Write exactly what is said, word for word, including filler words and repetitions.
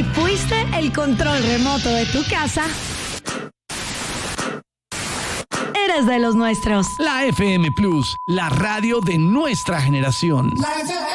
fuiste el control remoto de tu casa, eres de los nuestros. La F M Plus, la radio de nuestra generación. La F M.